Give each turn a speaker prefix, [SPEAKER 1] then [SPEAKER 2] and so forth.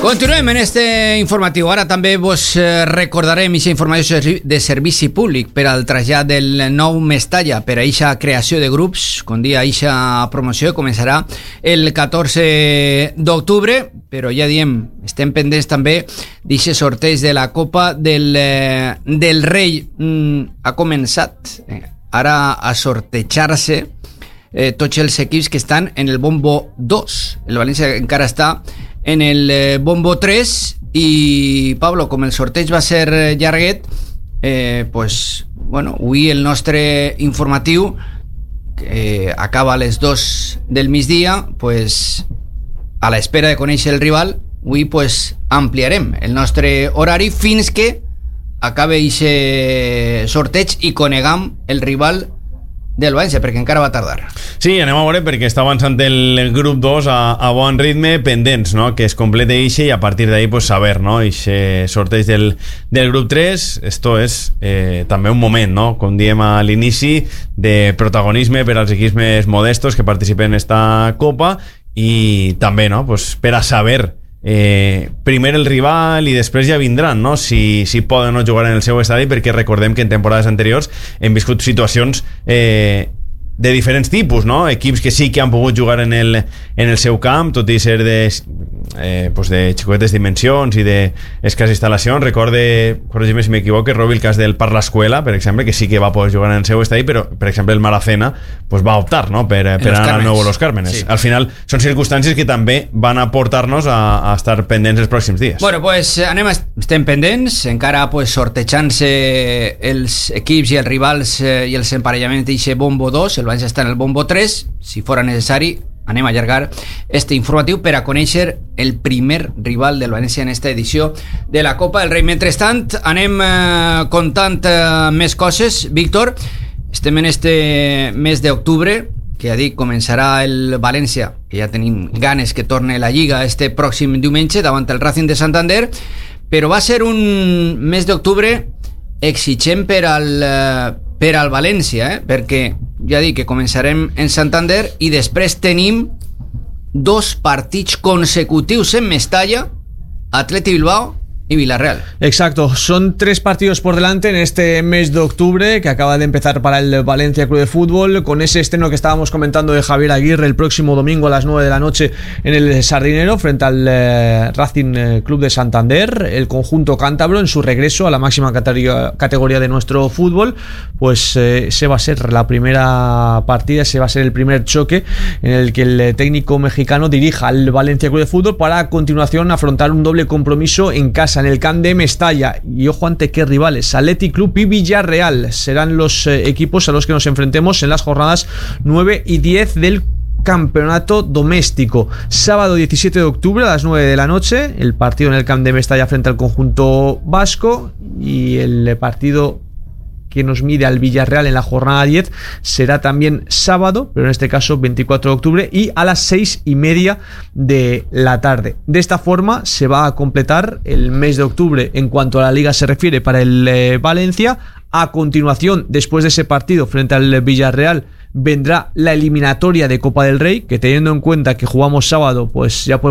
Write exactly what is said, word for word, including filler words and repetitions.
[SPEAKER 1] Continuem en este informatiu. Ara també vos recordarem aquesta informació de servici públic per al trasllat del nou Mestalla per a aquesta creació de grups. Com dia, aquesta promoció començarà el catorze d'octubre, però ja diem, estem pendents també d'aquest sorteig de la Copa del, del Rei. Mm, ha començat ara a sortejar-se eh, tots els equips que estan en el bombo dos. El València encara està en el eh, bombo tres i, Pablo, com el sorteig va ser llarguet, eh, pues, bueno, avui el nostre informatiu que eh, acaba a les dos del migdia, pues, a l'espera de conèixer el rival, avui pues, ampliarem el nostre horari fins que acabe aquest sorteig i conegam el rival del València, perquè encara va tardar.
[SPEAKER 2] Sí, anem a veure, perquè està avançant el grup dos a, a bon ritme, pendents, no?, que es complete ixe i a partir d'ahí pues, saber, no?, ixe sorteig del, del grup tres. Esto és eh, també un moment, no?, com diem a l'inici, de protagonisme per als equips més modestos que participen en esta Copa i també, no?, pues, per a saber Eh, primer el rival i després ja vindran, no? Si, si poden no jugar en el seu estadi, perquè recordem que en temporades anteriors hem viscut situacions eh, de diferents tipus, no? Equips que sí que han pogut jugar en el, en el seu camp, tot i ser de, eh, pues de xicotetes dimensions i d'escassa instal·lacions. Recorde, corregim si m'equivoco, Robi, el cas del Parlascuela, per exemple, que sí que va poder jugar en el seu estadi, però, per exemple, el Maracena pues, va optar, no?, per, per anar al nou Los Cármenes. Sí. Al final, són circumstàncies que també van a portar-nos a, a estar pendents els pròxims dies.
[SPEAKER 1] Bueno, pues anem, estem pendents, encara pues, sortejant-se els equips i els rivals eh, i els emparellaments d'aquest bombo dos. El València està en el bombo tres. Si fora necessari, anem a allargar este informatiu per a conèixer el primer rival del València en esta edició de la Copa del Rei. Mentrestant, anem eh, contant eh, més coses. Víctor, estem en este mes d'octubre, que ja dic, començarà el València, que ja tenim ganes que torne la Lliga este pròxim diumenge davant el Racing de Santander, però va ser un mes d'octubre exigent per al, per al València, eh? Perquè ja dic que començarem en Santander i després tenim dos partits consecutius en Mestalla, Atleti Bilbao y Villarreal.
[SPEAKER 3] Exacto, son tres partidos por delante en este mes de octubre que acaba de empezar para el Valencia Club de Fútbol, con ese estreno que estábamos comentando de Javier Aguirre el próximo domingo a las nueve de la noche en el Sardinero frente al eh, Racing eh, Club de Santander. El conjunto cántabro en su regreso a la máxima categoría, categoría de nuestro fútbol, pues eh, ese va a ser la primera partida, ese va a ser el primer choque en el que el técnico mexicano dirija al Valencia Club de Fútbol para a continuación afrontar un doble compromiso en casa en el Camp de Mestalla. Y ojo ante qué rivales, Athletic Club y Villarreal serán los eh, equipos a los que nos enfrentemos en las jornadas nueve y diez del campeonato doméstico. Sábado diecisiete de octubre a las nueve de la noche el partido en el Camp de Mestalla frente al conjunto vasco, y el partido que nos mide al Villarreal en la jornada diez será también sábado, pero en este caso veinticuatro de octubre, y a las seis y media de la tarde. De esta forma se va a completar el mes de octubre en cuanto a la Liga se refiere para el eh, Valencia. A continuación, después de ese partido frente al Villarreal, vendrá la eliminatoria de Copa del Rey, que teniendo en cuenta que jugamos sábado, pues ya podemos